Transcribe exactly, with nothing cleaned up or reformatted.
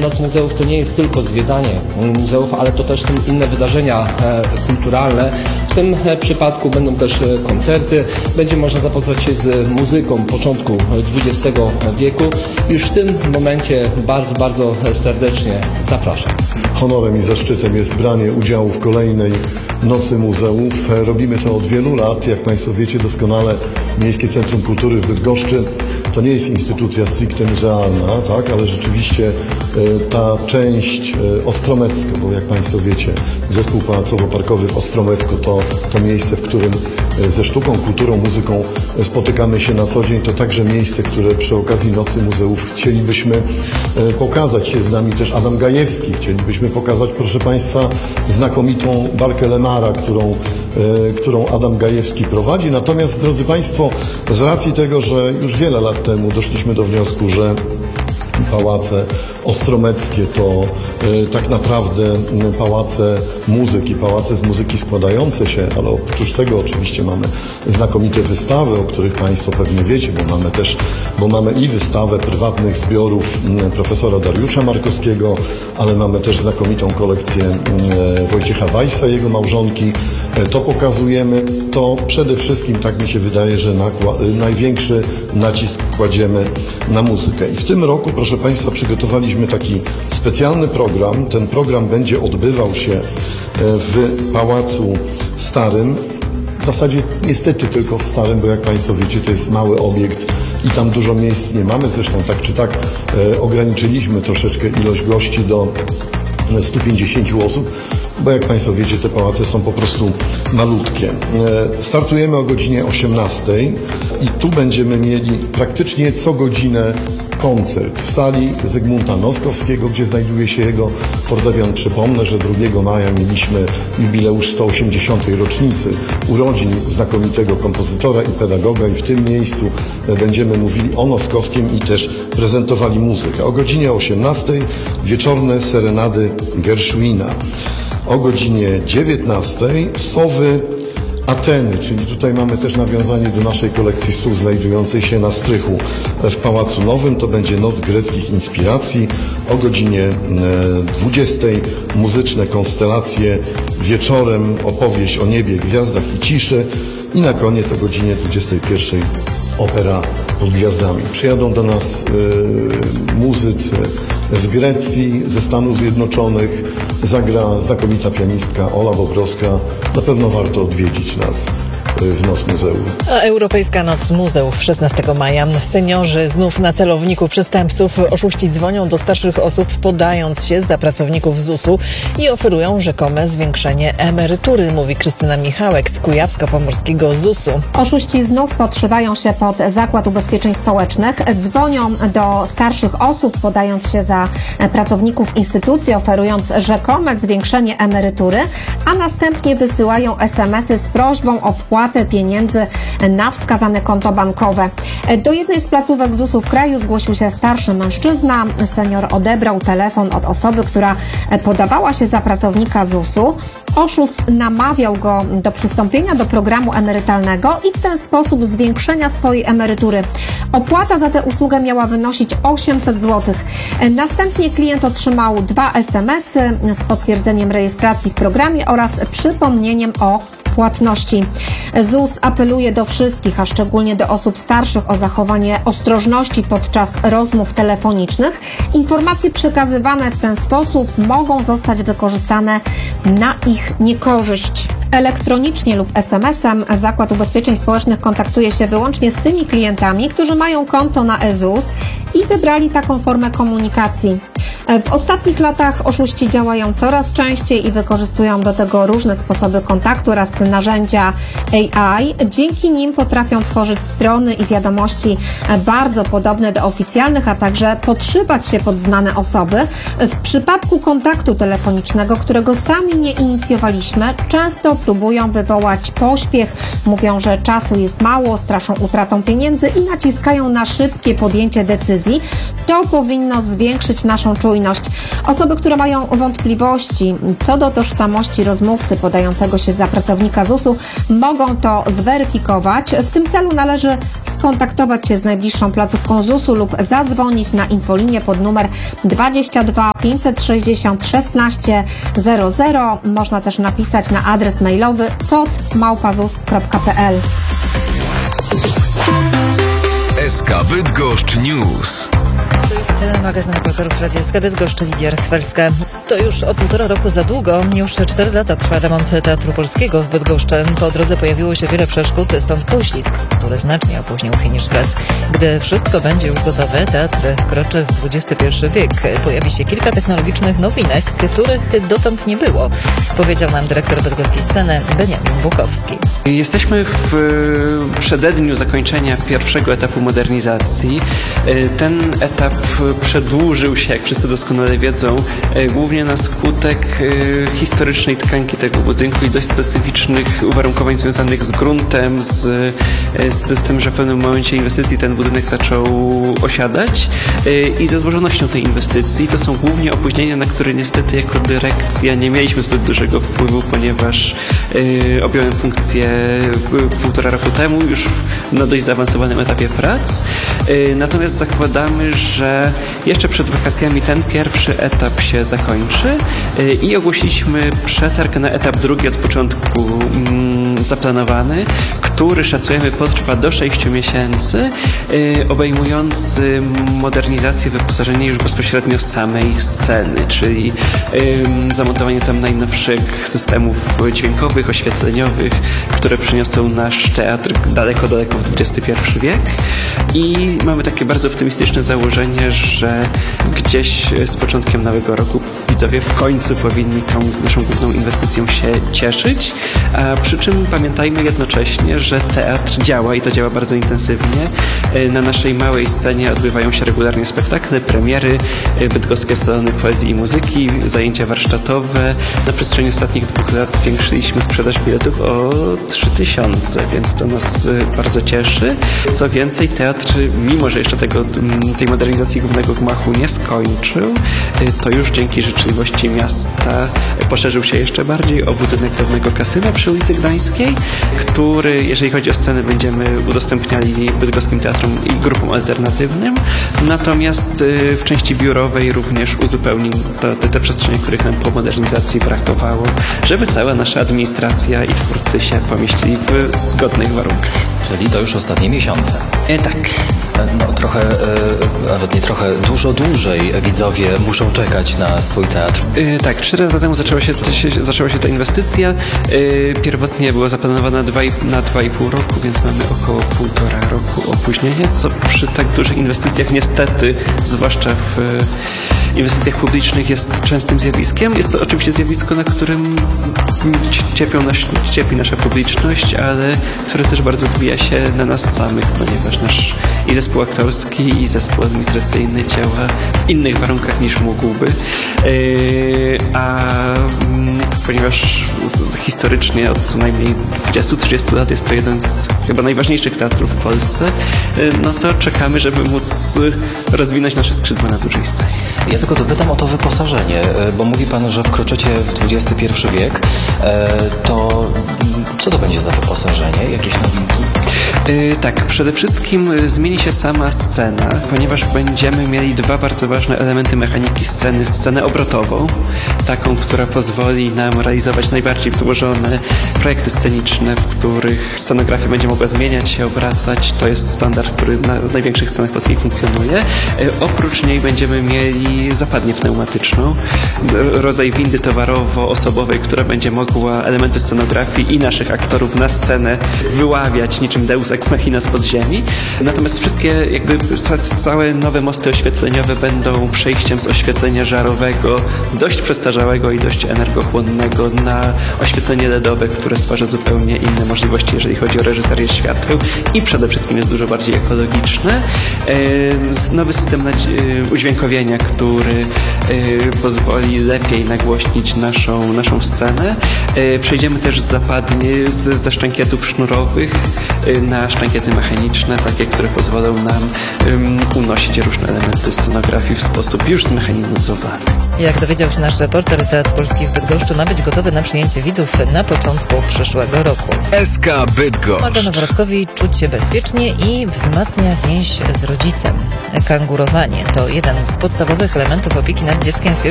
Noc Muzeów to nie jest tylko zwiedzanie muzeów, ale to też są inne wydarzenia kulturalne. W tym przypadku będą też koncerty, będzie można zapoznać się z muzyką początku dwudziestego wieku. Już w tym momencie bardzo, bardzo serdecznie zapraszam. Honorem i zaszczytem jest branie udziału w kolejnej Nocy Muzeów. Robimy to od wielu lat. Jak Państwo wiecie doskonale, Miejskie Centrum Kultury w Bydgoszczy to nie jest instytucja stricte muzealna, tak, ale rzeczywiście ta część Ostromecka, bo jak Państwo wiecie, zespół pałacowo-parkowy w Ostromecku to, to miejsce, w którym ze sztuką, kulturą, muzyką spotykamy się na co dzień, to także miejsce, które przy okazji Nocy Muzeów chcielibyśmy pokazać. Jest z nami też Adam Gajewski. Chcielibyśmy pokazać, proszę Państwa, znakomitą Barkę Lemara, którą, którą Adam Gajewski prowadzi. Natomiast, drodzy Państwo, z racji tego, że już wiele lat temu doszliśmy do wniosku, że pałace ostromeckie to y, tak naprawdę y, pałace muzyki, pałace z muzyki składające się, ale oprócz tego oczywiście mamy znakomite wystawy, o których Państwo pewnie wiecie, bo mamy też, bo mamy i wystawę prywatnych zbiorów y, profesora Dariusza Markowskiego, ale mamy też znakomitą kolekcję y, Wojciecha Weissa, jego małżonki. Y, to pokazujemy, to przede wszystkim, tak mi się wydaje, że nakła- y, największy nacisk kładziemy na muzykę. I w tym roku, proszę Państwa, przygotowaliśmy taki specjalny program. Ten program będzie odbywał się w Pałacu Starym. W zasadzie niestety tylko w Starym, bo jak Państwo wiecie, to jest mały obiekt i tam dużo miejsc nie mamy. Zresztą tak czy tak e, ograniczyliśmy troszeczkę ilość gości do stu pięćdziesięciu osób, bo jak Państwo wiecie, te pałace są po prostu malutkie. Startujemy o godzinie osiemnastej i tu będziemy mieli praktycznie co godzinę koncert w sali Zygmunta Noskowskiego, gdzie znajduje się jego fortepian. Przypomnę, że drugiego maja mieliśmy jubileusz sto osiemdziesiątej rocznicy urodzin znakomitego kompozytora i pedagoga i w tym miejscu będziemy mówili o Noskowskim i też prezentowali muzykę. O godzinie osiemnastej wieczorne serenady Gershwina. O godzinie dziewiętnastej Sowy Ateny, czyli tutaj mamy też nawiązanie do naszej kolekcji słów znajdującej się na strychu w Pałacu Nowym. To będzie Noc Greckich Inspiracji. O godzinie dwudziestej muzyczne konstelacje, wieczorem opowieść o niebie, gwiazdach i ciszy i na koniec o godzinie dwudziestej pierwszej opera pod gwiazdami. Przyjadą do nas y, muzycy z Grecji, ze Stanów Zjednoczonych, zagra znakomita pianistka Ola Bobrowska. Na pewno warto odwiedzić nas w Noc Muzeów. A Europejska Noc Muzeów szesnastego maja. Seniorzy znów na celowniku przestępców. Oszuści dzwonią do starszych osób, podając się za pracowników zusu i oferują rzekome zwiększenie emerytury, mówi Krystyna Michałek z Kujawsko-Pomorskiego zusu. Oszuści znów podszywają się pod Zakład Ubezpieczeń Społecznych. Dzwonią do starszych osób, podając się za pracowników instytucji, oferując rzekome zwiększenie emerytury, a następnie wysyłają es em esy z prośbą o wpłatę pieniędzy na wskazane konto bankowe. Do jednej z placówek zusu w kraju zgłosił się starszy mężczyzna. Senior odebrał telefon od osoby, która podawała się za pracownika zusu. Oszust namawiał go do przystąpienia do programu emerytalnego i w ten sposób zwiększenia swojej emerytury. Opłata za tę usługę miała wynosić osiemset złotych. Następnie klient otrzymał dwa es em esy z potwierdzeniem rejestracji w programie oraz przypomnieniem o płatności. ZUS apeluje do wszystkich, a szczególnie do osób starszych, o zachowanie ostrożności podczas rozmów telefonicznych. Informacje przekazywane w ten sposób mogą zostać wykorzystane na ich niekorzyść. Elektronicznie lub es em esem Zakład Ubezpieczeń Społecznych kontaktuje się wyłącznie z tymi klientami, którzy mają konto na e ZUS i wybrali taką formę komunikacji. W ostatnich latach oszuści działają coraz częściej i wykorzystują do tego różne sposoby kontaktu oraz narzędzia A I. Dzięki nim potrafią tworzyć strony i wiadomości bardzo podobne do oficjalnych, a także podszywać się pod znane osoby. W przypadku kontaktu telefonicznego, którego sami nie inicjowaliśmy, często próbują wywołać pośpiech, mówią, że czasu jest mało, straszą utratą pieniędzy i naciskają na szybkie podjęcie decyzji. To powinno zwiększyć naszą czujność. Osoby, które mają wątpliwości co do tożsamości rozmówcy podającego się za pracownika zusu, mogą to zweryfikować. W tym celu należy skontaktować się z najbliższą placówką zusu lub zadzwonić na infolinię pod numer dwadzieścia dwa pięćset sześćdziesiąt szesnaście zero zero. Można też napisać na adres mailowy cot małpa zus kropka p l. S K Bydgoszcz News. To jest magazyn reporterów Radia S K Bydgoszcz, Lidia Rachwelska. To już o półtora roku za długo. Już cztery lata trwa remont Teatru Polskiego w Bydgoszczy. Po drodze pojawiło się wiele przeszkód, stąd poślizg, który znacznie opóźnił finisz prac. Gdy wszystko będzie już gotowe, teatr wkroczy w dwudziesty pierwszy wiek. Pojawi się kilka technologicznych nowinek, których dotąd nie było, powiedział nam dyrektor bydgoskiej sceny Beniamin Bukowski. Jesteśmy w przededniu zakończenia pierwszego etapu modernizacji. Ten etap przedłużył się, jak wszyscy doskonale wiedzą, głównie na skutek historycznej tkanki tego budynku i dość specyficznych uwarunkowań związanych z gruntem, z, z, z tym, że w pewnym momencie inwestycji ten budynek zaczął osiadać i ze złożonością tej inwestycji. To są głównie opóźnienia, na które niestety jako dyrekcja nie mieliśmy zbyt dużego wpływu, ponieważ objąłem funkcję półtora roku temu, już na dość zaawansowanym etapie prac. Natomiast zakładamy, że jeszcze przed wakacjami ten pierwszy etap się zakończy i ogłosiliśmy przetarg na etap drugi od początku mm, zaplanowany, który szacujemy potrwa do sześciu miesięcy, obejmujący modernizację, wyposażenie już bezpośrednio samej sceny, czyli zamontowanie tam najnowszych systemów dźwiękowych, oświetleniowych, które przyniosą nasz teatr daleko, daleko w dwudziesty pierwszy wiek. I mamy takie bardzo optymistyczne założenie, że gdzieś z początkiem nowego roku widzowie w końcu powinni tą naszą główną inwestycją się cieszyć. A przy czym pamiętajmy jednocześnie, że teatr działa i to działa bardzo intensywnie. Na naszej małej scenie odbywają się regularnie spektakle, premiery, bydgoskie salony poezji i muzyki, zajęcia warsztatowe. Na przestrzeni ostatnich dwóch lat zwiększyliśmy sprzedaż biletów o trzy tysiące, więc to nas bardzo cieszy. Co więcej, teatr, mimo że jeszcze tego, tej modernizacji głównego gmachu nie skończył, to już dzięki życzliwości miasta poszerzył się jeszcze bardziej o budynek dawnego kasyna przy ulicy Gdańskiej, który, jeżeli chodzi o scenę, będziemy udostępniali bydgoskim teatrom i grupom alternatywnym. Natomiast w części biurowej również uzupełni to, te, te przestrzenie, których nam po modernizacji brakowało, żeby cała nasza administracja i twórcy się pomieścili w godnych warunkach. Czyli to już ostatnie miesiące. E, tak. No trochę, e, nawet nie trochę, dużo dłużej widzowie muszą czekać na swój teatr. E, tak, cztery lata temu zaczęła się, się, zaczęła się ta inwestycja. E, pierwotnie była zaplanowana na dwa i pół roku, więc mamy około półtora roku opóźnienia, co przy tak dużych inwestycjach niestety, zwłaszcza w e, inwestycjach publicznych, jest częstym zjawiskiem. Jest to oczywiście zjawisko, na którym cierpią nasz, cierpi nasza publiczność, ale które też bardzo odbija się na nas samych, ponieważ nasz i zespół aktorski, i zespół administracyjny działa w innych warunkach niż mógłby. Yy, a ponieważ historycznie od co najmniej dwudziestu do trzydziestu lat jest to jeden z chyba najważniejszych teatrów w Polsce, no to czekamy, żeby móc rozwinąć nasze skrzydła na dużej scenie. Ja tylko dopytam o to wyposażenie, bo mówi Pan, że wkroczycie w dwudziesty pierwszy wiek. To co to będzie za wyposażenie? Jakieś nowinki? Yy, tak, przede wszystkim zmieni się sama scena, ponieważ będziemy mieli dwa bardzo ważne elementy mechaniki sceny. Scenę obrotową, taką, która pozwoli nam realizować najbardziej złożone projekty sceniczne, w których scenografia będzie mogła zmieniać się, obracać. To jest standard, który na największych scenach polskich funkcjonuje. Yy, oprócz niej będziemy mieli zapadnię pneumatyczną, rodzaj windy towarowo-osobowej, która będzie mogła elementy scenografii i naszych aktorów na scenę wyławiać niczym Deus ex machina z podziemi. Natomiast wszystkie jakby całe nowe mosty oświetleniowe będą przejściem z oświetlenia żarowego, dość przestarzałego i dość energochłonnego, na oświetlenie L E D owe, które stwarza zupełnie inne możliwości, jeżeli chodzi o reżyserię świateł i przede wszystkim jest dużo bardziej ekologiczne. Nowy system udźwiękowienia, który pozwoli lepiej nagłośnić naszą, naszą scenę. Przejdziemy też z zapadnie, z, ze sztankietów sznurowych na sztankiety mechaniczne, takie, które pozwolą nam um, unosić różne elementy scenografii w sposób już zmechanizowany. Jak dowiedział się nasz reporter, Teatr Polski w Bydgoszczy ma być gotowy na przyjęcie widzów na początku przyszłego roku. S K Bydgoszcz. Pomaga noworodkowi czuć się bezpiecznie i wzmacnia więź z rodzicem. Kangurowanie to jeden z podstawowych elementów opieki nad dzieckiem w